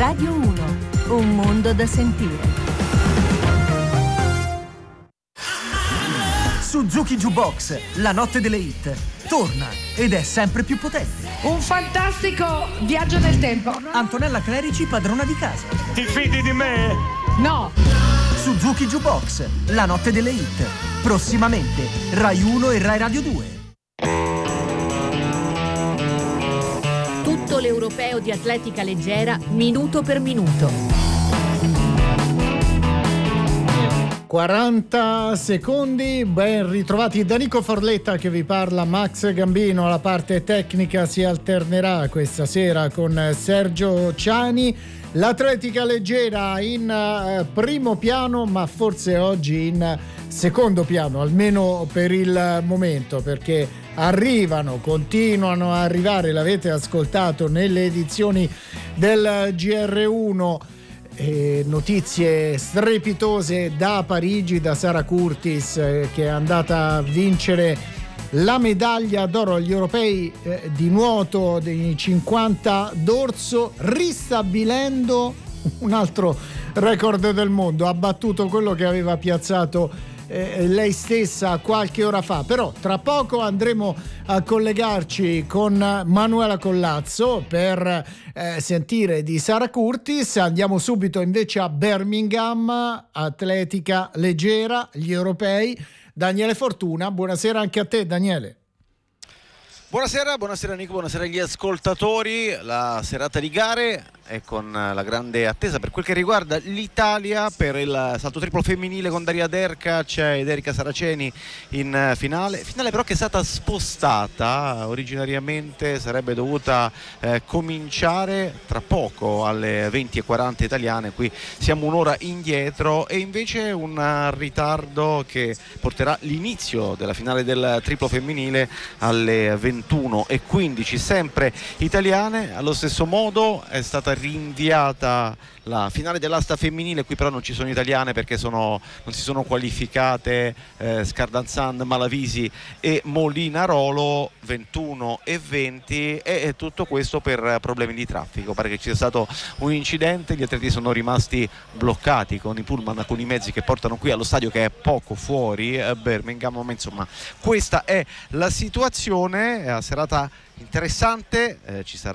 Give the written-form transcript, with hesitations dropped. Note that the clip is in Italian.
Radio 1, un mondo da sentire. Suzuki Jukebox, la notte delle hit, torna ed è sempre più potente. Un fantastico viaggio nel tempo. Antonella Clerici, padrona di casa. Ti fidi di me? No. Suzuki Jukebox, la notte delle hit, prossimamente Rai 1 e Rai Radio 2. Tutto l'europeo di atletica leggera, minuto per minuto. 40 secondi, ben ritrovati da Nico Forletta che vi parla. Max Gambino alla parte tecnica si alternerà questa sera con Sergio Ciani. L'atletica leggera in primo piano, ma forse oggi in secondo piano, almeno per il momento, perché continuano a arrivare, l'avete ascoltato nelle edizioni del GR1, notizie strepitose da Parigi, da Sara Curtis che è andata a vincere la medaglia d'oro agli europei di nuoto dei 50 d'orso, ristabilendo un altro record del mondo. Ha battuto quello che aveva piazzato lei stessa qualche ora fa. Però tra poco andremo a collegarci con Manuela Collazzo per sentire di Sara Curtis. Andiamo subito invece a Birmingham, atletica leggera, gli europei. Daniele Fortuna, buonasera anche a te Daniele. Buonasera Nico, buonasera agli ascoltatori. La serata di gare è con la grande attesa per quel che riguarda l'Italia per il salto triplo femminile con Daria Derkac ed Erika Saraceni in finale però che è stata spostata. Originariamente sarebbe dovuta cominciare tra poco alle 20:40 italiane, qui siamo un'ora indietro, e invece un ritardo che porterà l'inizio della finale del triplo femminile alle 21:15 sempre italiane. Allo stesso modo è stata rinviata la finale dell'asta femminile, qui però non ci sono italiane perché non si sono qualificate Scardanzan, Malavisi e Molinarolo, 21:20, e tutto questo per problemi di traffico. Pare che ci sia stato un incidente, gli atleti sono rimasti bloccati con i pullman, con i mezzi che portano qui allo stadio che è poco fuori Birmingham, ma insomma questa è la situazione. Serata interessante, ci sarà